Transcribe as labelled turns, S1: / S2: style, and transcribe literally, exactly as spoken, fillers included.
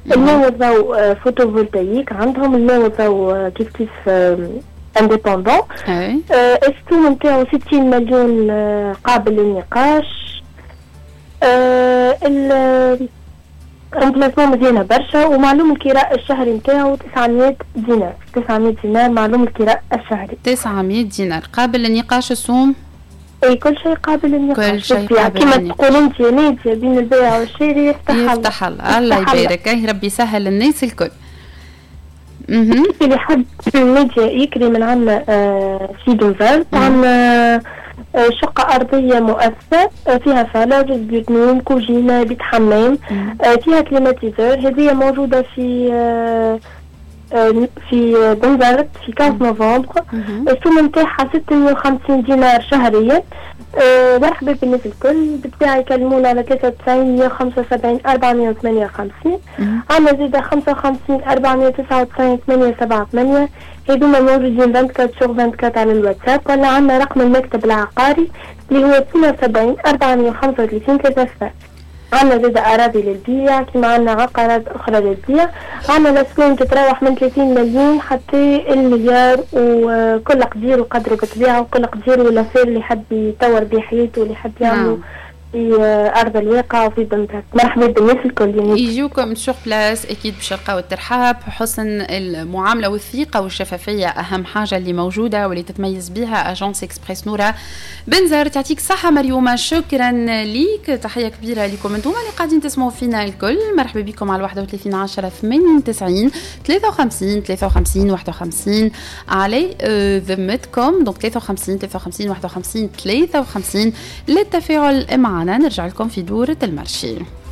S1: الماء والضوء فوتوفولتايك عندهم، الماء والضوء كيف كيف انديبوندون. السوم نتاعو ستين مليون قابل للنقاش. الامبلاسمون مزيانه برشا، ومعلوم الكراء الشهري نتاعو تسعمية دينار. تسعمية دينار معلوم الكراء الشهري.
S2: تسعمية دينار قابل للنقاش. السوم
S1: اي كل شيء قابل للنقاش.
S2: كل شيء قابل
S1: كما تقول انت يا نادية بين البيع والشراء يفتح الله.
S2: يفتح الله. الله يبارك. اي ربي يسهل الناس الكل.
S1: اها اللي حد نادية يكري من عندنا آه سيدون فالت. عندنا آه شقة أرضية مؤثرة آه فيها ثلاجة، بيت نوم، كوجينة، بيت حمام، آه فيها كليماتيزور. هذه موجودة في آه في بنزرت في خمسة نوفمبر. السوم نتاعها ستمية وخمسين دينار شهريا. أه مرحبا بالناس الكل. بالطبيعة يكلمونا على ثلاثة وتسعين مية وخمسة وسبعين أربعمية وثمانية وخمسين. عندنا زيادة خمسة وخمسين أربعمية وتسعة وتسعين ثمانية سبعة ثمانية. هذوما موجودين أربعة وعشرين سور أربعة وعشرين على الواتساب، ولا عندنا رقم المكتب العقاري اللي هو اثنين وسبعين أربعمية وخمسة وثلاثين ثلاثة صفر. عندنا زيادة أراضي للبيع كما عندنا عقارات أخرى للبيع. عندنا الأسهم تتراوح من ثلاثين مليون حتى المليار، وكل قدير وقدره بالطبيعة، وكل قدير والأسير اللي حد يطور بحياته واللي حد يعمل في أرض الواقع وفي بنزرت. مرحبا بالناس الكل. يعني
S2: يجوكم سوق بلاس أكيد باش يلقاو الترحاب، حسن المعاملة والثقة والشفافية أهم حاجة اللي موجودة واللي تتميز بها أجانس إكسبريس نورا بنزرت. يعطيك صحة مريومة، شكرا ليك، تحية كبيرة لكم انتم اللي قاعدين تسمعوا فينا الكل. مرحبا بكم على واحد وثلاثين عشرة ثمانية وتسعين ثلاثة وخمسين ثلاثة وخمسين واحد وخمسين على ذمتكم. دونك ثلاثة وخمسين ثلاثة وخمسين واحد وخمسين ثلاثة وخمسين للتفاعل معنا. نرجع لكم في دورة المرشي.